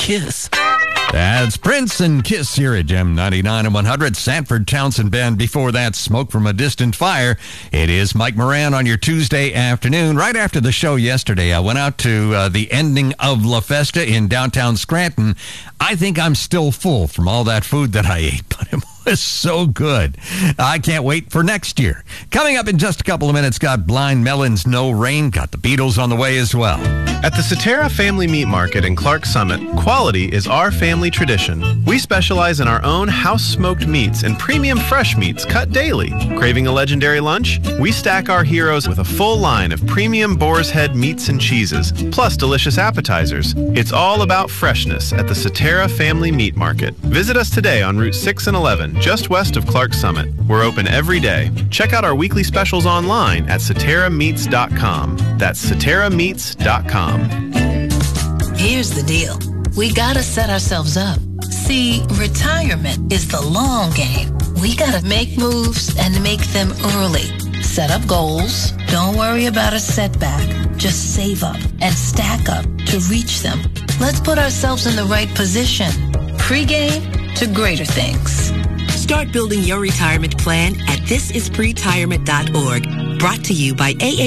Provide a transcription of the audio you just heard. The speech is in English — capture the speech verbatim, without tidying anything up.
Kiss. That's Prince and Kiss here at Gem ninety-nine and one hundred. Sanford Townsend Band. Before that, Smoke from a Distant Fire. It is Mike Moran on your Tuesday afternoon. Right after the show yesterday, I went out to uh, the ending of La Festa in downtown Scranton. I think I'm still full from all that food that I ate, but it was so good. I can't wait for next year. Coming up in just a couple of minutes, got Blind Melon's No Rain, got the Beatles on the way as well. At the Cetera Family Meat Market in Clark Summit, quality is our family tradition. We specialize in our own house-smoked meats and premium fresh meats cut daily. Craving a legendary lunch? We stack our heroes with a full line of premium boar's head meats and cheeses, plus delicious appetizers. It's all about freshness at the Cetera Family Meat Market. Visit us today on Route six and eleven, just west of Clark Summit. We're open every day. Check out our weekly specials online at cetera meats dot com. That's cetera meats dot com. Here's the deal. We gotta set ourselves up. See, retirement is the long game. We gotta make moves and make them early. Set up goals. Don't worry about a setback. Just save up and stack up to reach them. Let's put ourselves in the right position. Pre-game to greater things. Start building your retirement plan at this is pretirement dot org. Brought to you by A A